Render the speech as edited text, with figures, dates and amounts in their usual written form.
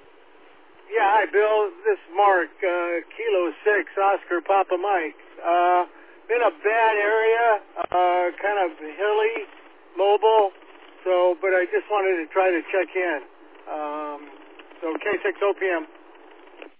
Yeah, hi, Bill. This is Mark, Kilo 6, Oscar Papa Mike. Been a bad area, kind of hilly, mobile, but I just wanted to try to check in. So K6 OPM.